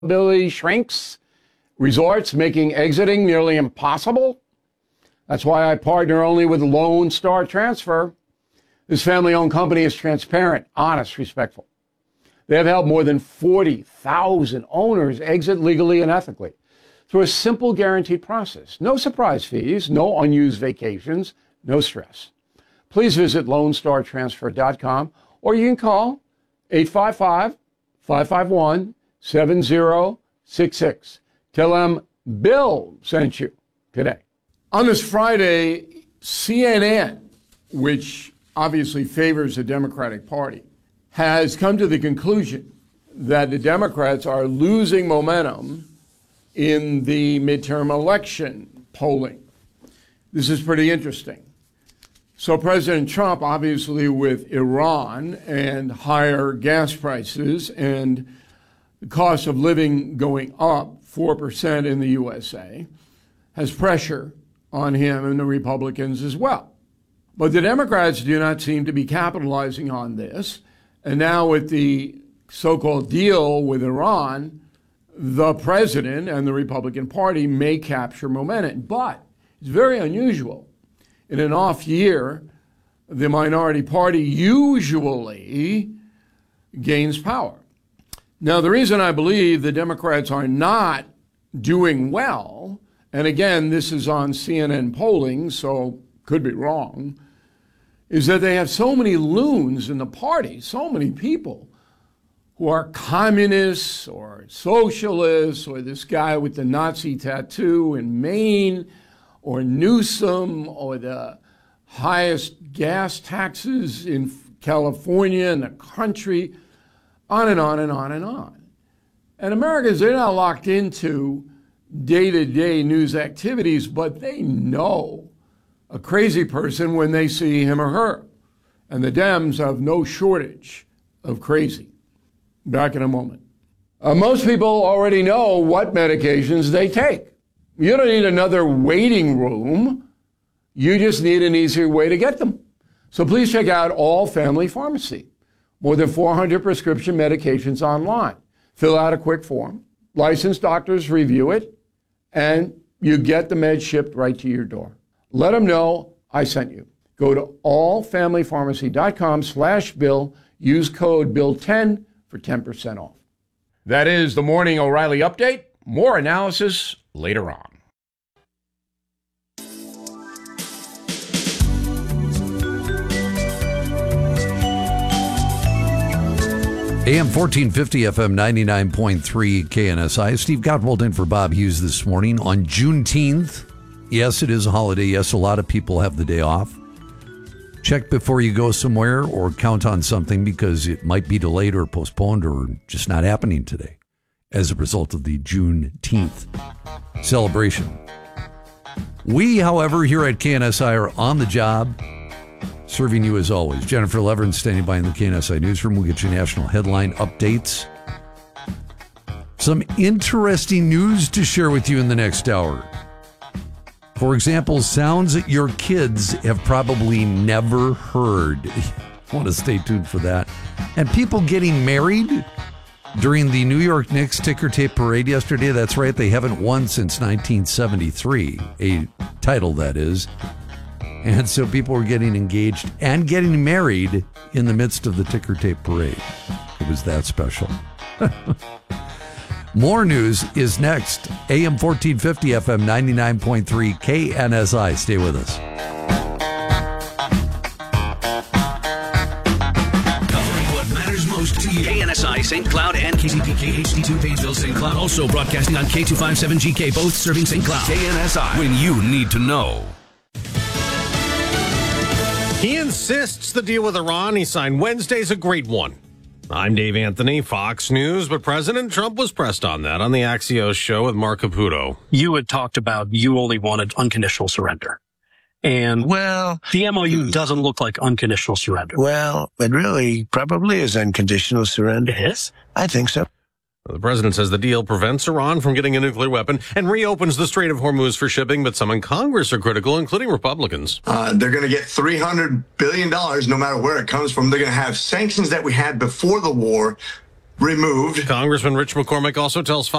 Ability shrinks, resorts making exiting nearly impossible. That's why I partner only with Lone Star Transfer. This family-owned company is transparent, honest, respectful. They have helped more than 40,000 owners exit legally and ethically through a simple guaranteed process. No surprise fees, no unused vacations, no stress. Please visit LoneStarTransfer.com or you can call 855-551-7066. Tell them Bill sent you today. On this Friday, CNN, which obviously favors the Democratic Party, has come to the conclusion that the Democrats are losing momentum in the midterm election polling. This is pretty interesting. So President Trump, obviously with Iran and higher gas prices and the cost of living going up 4% in the USA, has pressure on him and the Republicans as well. But the Democrats do not seem to be capitalizing on this. And now with the so-called deal with Iran, the president and the Republican Party may capture momentum. But it's very unusual. In an off year, the minority party usually gains power. Now, the reason I believe the Democrats are not doing well, and again, this is on CNN polling, so could be wrong, is that they have so many loons in the party, so many people who are communists or socialists, or this guy with the Nazi tattoo in Maine, or Newsom, or the highest gas taxes in California and the country, on and on and on and on. And Americans, they're not locked into day-to-day news activities, but they know a crazy person when they see him or her. And the Dems have no shortage of crazy. Back in a moment. Most people already know what medications they take. You don't need another waiting room. You just need an easier way to get them. So please check out All Family Pharmacy. More than 400 prescription medications online. Fill out a quick form. Licensed doctors review it, and you get the meds shipped right to your door. Let them know I sent you. Go to allfamilypharmacy.com/Bill. Use code BILL10 for 10% off. That is the Morning O'Reilly Update. More analysis later on. AM 1450, FM 99.3 KNSI. Steve Gottwald in for Bob Hughes this morning on Juneteenth. Yes, it is a holiday. Yes, a lot of people have the day off. Check before you go somewhere or count on something because it might be delayed or postponed or just not happening today as a result of the Juneteenth celebration. We, however, here at KNSI are on the job, serving you as always. Jennifer Levering standing by in the KNSI newsroom. We'll get you national headline updates. Some interesting news to share with you in the next hour. For example, sounds that your kids have probably never heard. Want to stay tuned for that. And people getting married during the New York Knicks ticker tape parade yesterday. That's right, they haven't won since 1973, a title that is. And so people were getting engaged and getting married in the midst of the ticker tape parade. It was that special. More news is next. AM 1450, FM 99.3, KNSI. Stay with us. Covering what matters most to you. KNSI St. Cloud and KZPK HD2 Painesville St. Cloud. Also broadcasting on K257GK, both serving St. Cloud. KNSI, when you need to know. He insists the deal with Iran he signed Wednesday is a great one. I'm Dave Anthony, Fox News, but President Trump was pressed on that on the Axios show with Mark Caputo. You had talked about you only wanted unconditional surrender. And, well, the MOU doesn't look like unconditional surrender. Well, it really probably is unconditional surrender. It is? I think so. The president says the deal prevents Iran from getting a nuclear weapon and reopens the Strait of Hormuz for shipping, but some in Congress are critical, including Republicans. They're going to get $300 billion no matter where it comes from. They're going to have sanctions that we had before the war removed. Congressman Rich McCormick also tells